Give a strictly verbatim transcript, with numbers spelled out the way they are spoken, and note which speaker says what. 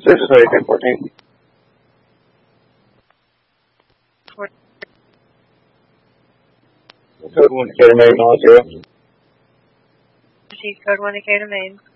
Speaker 1: This is thirty-two fourteen. Code one Decatur, Maine, all zero.
Speaker 2: Receive code one Decatur, Maine.